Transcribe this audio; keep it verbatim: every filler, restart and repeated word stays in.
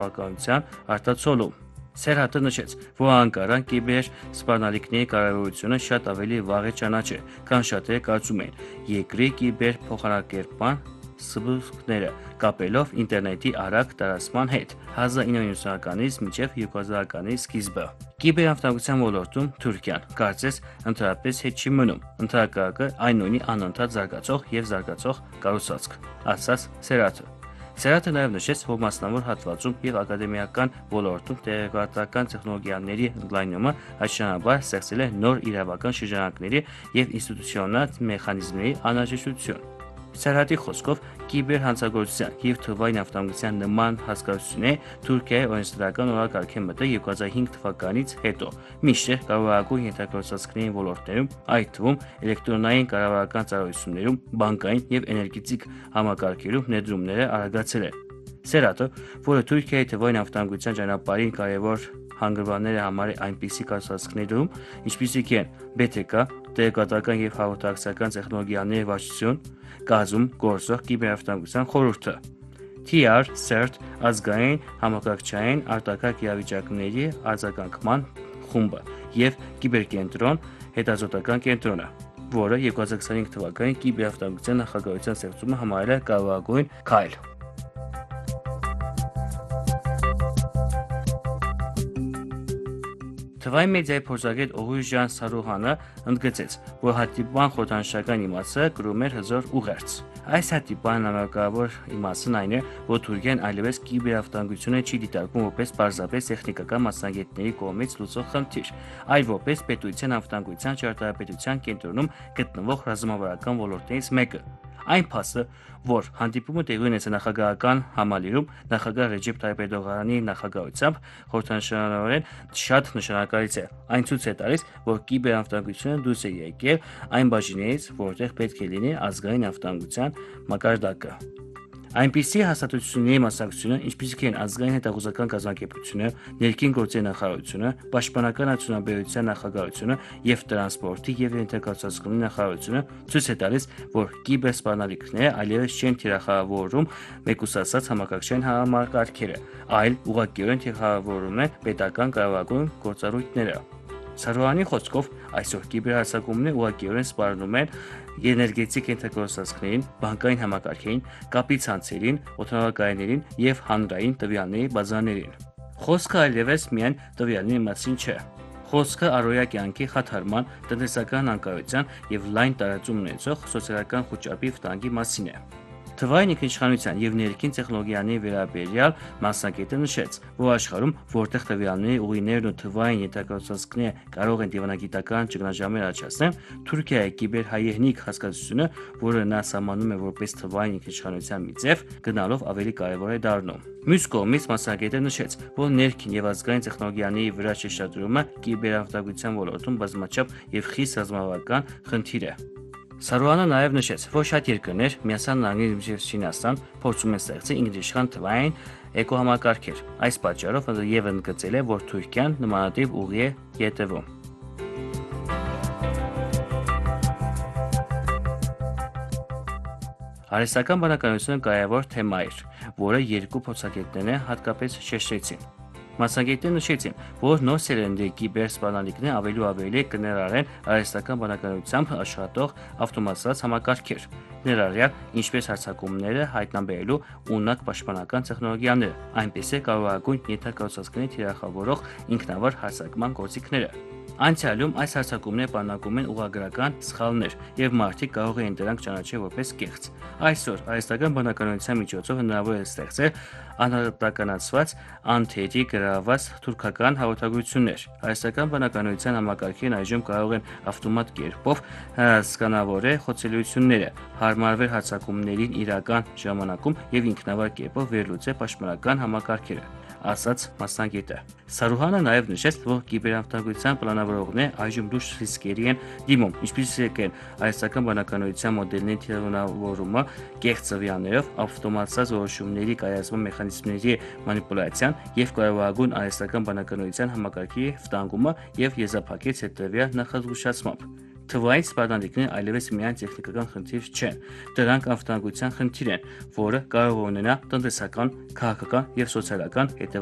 քաղաքականության արտացոլում։ Սերհատը նշեց, որ Անկարան կիբեր սպառնալիքների կարևորությունը շատ ավելի վաղ է ճանաչել, քան շատերը կարծում էին, երկրի կիբեր փոխանակերպման սկզբունքները կապելով ինտերնետի արագ տարածման հետ հազար ինը հարյուր ութսունականից մինչև երկու հազարականների սկիզբը։ Կիբերանվտանգության ոլորտում Թուրքիան, կարծես, ընդհանրապես հետ չի մնում, ընդհակառակը այն ունի անընդհատ զարգացող եւ զարգացող կառուցվածք, ասաց Սերհատը։ Սերհատը նաև նշեց, որ մասնավոր հատվածում եւ ակադեմիական ոլորտում տեղեկատվական տեխնոլոգիաների ընդլայնումը հաշվանաբար ստեղծել է նոր իրավական շրջանակների եւ ինստիտուցիոնալ մեխանիզմների անհրաժեշտություն։ Սերհատի խոսքով կիբերհանցագործության եւ թվային անվտանգության նման հասկացությունները Թուրքիայի օրենսդրական օրակարգի մտը երկու հազար հինգ թվականից հետո, մինչդեռ կարևորագույն ենթակառուցվածքների ոլորտներում, այդ թվում էլեկտրոնային կառավարական ծառայություններում, բանկային եւ էներգետիկ համակարգերում ներդրումները արագացել են։ Սերհատը, որը Թուրքիայի թվային անվտանգության ճանապարհին կարևոր հանգրվանները համարի այնպիսի կառուցվածքներում, ինչպիսիք են բե թե կա, տեղեկատվական եւ հաղորդակցական տեխնոլոգիաների վարչություն, կազում գործող կիբերանվտանգության խորհուրդը, T R CERT ազգային համակարգչային արտակարգ իրավիճակների արձագանքման խումբը եւ կիբերկենտրոն հետազոտական կենտրոնը, որը երկու հազար քսանհինգ թվականին կիբերանվտանգության նախագահության ստեղծումը համարել է կարևորագույն քայլ։ Թվային մեդիայի փորձագետ Օղուժյան Սարուհանը ընդգծեց, որ հատիպան խորհրդանշական իմաստը կրում էր հզոր ուղերձ։ Այս հատիպան ամենակարևոր իմաստն այն է, որ Թուրքիան այլևս կիբերանվտանգությունը չի դիտարկում որպես պարզապես տեխնիկական մասնագետների կողմից լուծող խնդիր, այլ որպես պետության անվտանգության ճարտարապետության կենտրոնում գտնվող ռազմավարական ոլորտներից մեկը։ Այն փաստը, որ հանդիպումը տեղի ունեցել նախագահական համալիրում նախագահ Ռեջեփ Թայիփ Էրդողանի նախագահությամբ խորհրդանշանորեն շատ նշանակալից է։ Այն ցույց է տալիս, որ կիբերանվտանգությունը դուրս է եկել այն բաժիններից, որտեղ պետք է լինի ազգային անվտանգության մակարդակը։ Այնպիսի հաստատությունների մասնակցությունը, ինչպիսիք են ազգային հետախուզական կազմակերպությունը, ներքին գործերի նախարարությունը, պաշտպանական արդյունաբերության նախագահությունը եւ տրանսպորտի եւ ենթակառուցվածքների նախարարությունը ցույց է տալիս, որ կիբերսպառնալիքները այլևս չեն թիրախավորում մեկուսացած համակարգչային համակարգերը, այլ ուղղակիորեն թիրախավորում են պետական կարևորագույն գործառույթները։ Սարոյանի խոսքով այսօր կիբերհարձակումները ուղղակիորեն սպառնում են էներգետիկ ենթակառուցվածքներին, բանկային համակարգերին, կապի ցանցերին, օդանավակայաներին եւ հանրային տվյալների բազաներին։ Խոսքը այլևս միայն տվյալների մասին չէ։ Խոսքը առօրյա կյանքի խաթարման, տնտեսական անկայունության եւ լայն տարածում ունեցող սոցիալական խոճապի վտանգի մասին է։ Թվային ինքնիշխանության եւ ներքին տեխնոլոգիաների վերաբերյալ մասնակետը նշեց, որ աշխարհում, որտեղ տվյալների ուղիներն ու թվային ենթակառուցվածքները կարող են դիվանագիտական ճգնաժամեր առաջացնել, Թուրքիայի կիբերհայեհնիկ հասկացությունը, որը նա սահմանում է որպես թվային ինքնիշխանության մի ձև, գնալով ավելի կարևոր է դառնում։ Մյուս կողմից մասնակետը նշեց, որ ներքին եւ ազգային տեխնոլոգիաների վրա շեշտադրումը կիբերանվտանգության ոլորտում բազմաչափ եւ խիստ ռազմավարական խնդիր է։ Սարոյանը նաև նշեց, որ շատ երկրներ, Միացյալ Նահանգներ եւ Չինաստան, փորձում են ստեղծել ինքնիշխան թվային էկոհամակարգեր։ Այս պատճառով եւ ընդգծել է, որ Թուրքիան նմանատիպ ուղի է ետևում։ Արհեստական բանականությունը կարևոր թեմա էր, որը երկու փորձագետները հատկապես շեշտեցին։ Մասնագետները նշեցին, որ նոր սերնդի կիբերսպառնալիքները ավելի ու ավելի կներառեն արհեստական բանականությամբ աշխատող ավտոմատизված համակարգեր, ներառյալ ինչպես հարձակումները հայտնաբերելու ունակ պաշտպանական տեխնոլոգիաները, այնպես էլ կարևորագույն ենթակառուցվածքների թիրախավորող ինքնավար հարձակման գործիքները։ Անցյալում այս հարձակումները պարունակում են ուղղագրական սխալներ, եւ մարդիկ կարող են դրանք ճանաչել որպես կեղծ։ Այսօր արհեստական բանականության միջոցով հնարավոր է ստեղծել անհատականացված անթերի գրաված թուրքական հաղորդագրություններ։ Արհեստական բանականության համակարգերն այժմ կարող են ավտոմատ կերպով սկանավորել խոցելիությունները, հարմարվել հարձակումներին իրական ժամանակում եւ ինքնավար կերպով վերլուծել պաշտպանական համակարգերը, ասաց մասնագետը։ Սարուհանը նաև նշեց, որ կիբերանվտանգության պլանավորողները այժմ լուրջ ռիսկերի են դիմում, ինչպիսիք են արհեստական բանականության մոդելների թիրախավորումը, կեղծ տվյալներով, ավտոմատизված որոշումների կայացման մեխանիզմների մանիպուլյացիան եւ կարևորագույն արհեստական բանականության համակարգի վտանգումը եւ եզրափակեց հետեւյալ նախազգուշացմամբ։ Թվային սպառնալիքները այլևս միայն տեխնիկական խնդիր չեն, դրանք անվտանգության խնդիր են, որը կարող է ունենալ տնտեսական, քաղաքական և սոցիալական հետևանքներ։